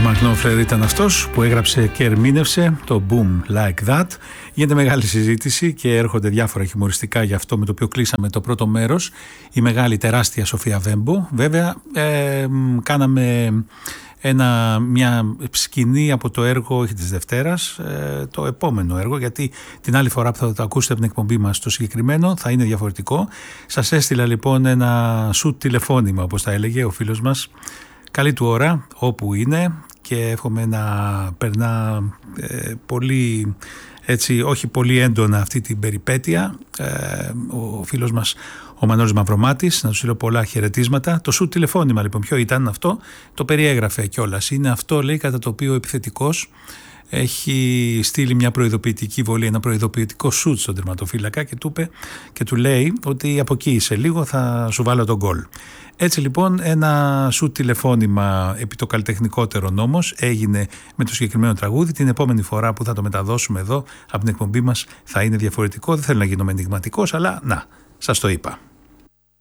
Knopfler ήταν αυτός που έγραψε και ερμήνευσε το Boom Like That. Γίνεται μεγάλη συζήτηση και έρχονται διάφορα χιουμοριστικά για αυτό με το οποίο κλείσαμε το πρώτο μέρος. Η μεγάλη τεράστια Σοφία Βέμπο. Βέβαια κάναμε μια σκηνή από το έργο, όχι της Δευτέρας, το επόμενο έργο, γιατί την άλλη φορά που θα το ακούσετε από την εκπομπή μας το συγκεκριμένο θα είναι διαφορετικό. Σας έστειλα λοιπόν ένα σουτ τηλεφώνημα, όπως τα έλεγε ο φίλος μας. Καλή του ώρα όπου είναι και εύχομαι να περνά πολύ, έτσι, όχι πολύ έντονα αυτή την περιπέτεια ο φίλος μας ο Μανώλης Μαυρομάτης, να του στείλω πολλά χαιρετίσματα. Το σουτ τηλεφώνημα λοιπόν ποιο ήταν αυτό, το περιέγραφε κιόλας. Είναι αυτό, λέει, κατά το οποίο ο επιθετικός έχει στείλει μια προειδοποιητική βολή, ένα προειδοποιητικό σουτ στον τερματοφύλακα και του είπε και του λέει ότι από εκεί σε λίγο θα σου βάλω τον γκολ. Έτσι λοιπόν ένα σουτ τηλεφώνημα επί το καλλιτεχνικότερο όμως έγινε με το συγκεκριμένο τραγούδι. Την επόμενη φορά που θα το μεταδώσουμε εδώ από την εκπομπή μας θα είναι διαφορετικό. Δεν θέλω να γίνομαι ενδειγματικός, αλλά να, σας το είπα.